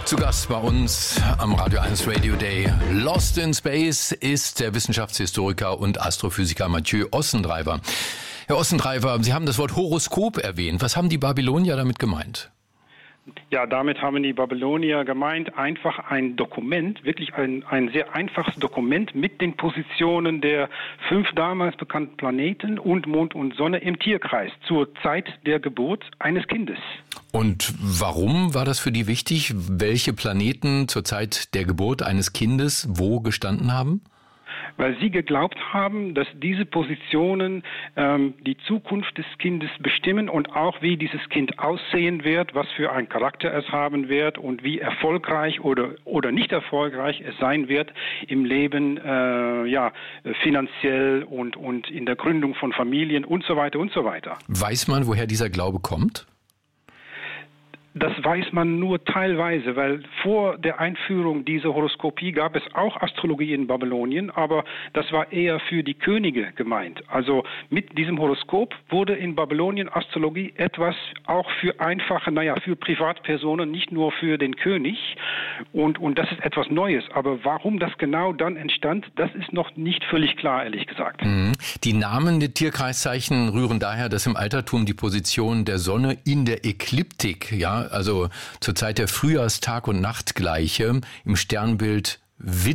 Zu Gast bei uns am Radio 1 Radio Day Lost in Space ist der Wissenschaftshistoriker und Astrophysiker Mathieu Ossendreifer. Herr Ossendreifer, Sie haben das Wort Horoskop erwähnt. Was haben die Babylonier damit gemeint? Ja, damit haben die Babylonier gemeint, einfach ein Dokument, wirklich ein sehr einfaches Dokument mit den Positionen der 5 damals bekannten Planeten und Mond und Sonne im Tierkreis zur Zeit der Geburt eines Kindes. Und warum war das für die wichtig, welche Planeten zur Zeit der Geburt eines Kindes wo gestanden haben? Weil sie geglaubt haben, dass diese Positionen die Zukunft des Kindes bestimmen und auch wie dieses Kind aussehen wird, was für einen Charakter es haben wird und wie erfolgreich oder nicht erfolgreich es sein wird im Leben, finanziell und in der Gründung von Familien und so weiter und so weiter. Weiß man, woher dieser Glaube kommt? Das weiß man nur teilweise, weil vor der Einführung dieser Horoskopie gab es auch Astrologie in Babylonien, aber das war eher für die Könige gemeint. Also mit diesem Horoskop wurde in Babylonien Astrologie etwas auch für einfache, für Privatpersonen, nicht nur für den König. Und das ist etwas Neues. Aber warum das genau dann entstand, das ist noch nicht völlig klar, ehrlich gesagt. Die Namen der Tierkreiszeichen rühren daher, dass im Altertum die Position der Sonne in der Ekliptik, also zur Zeit der Frühjahrstag- und Nachtgleiche im Sternbild Widder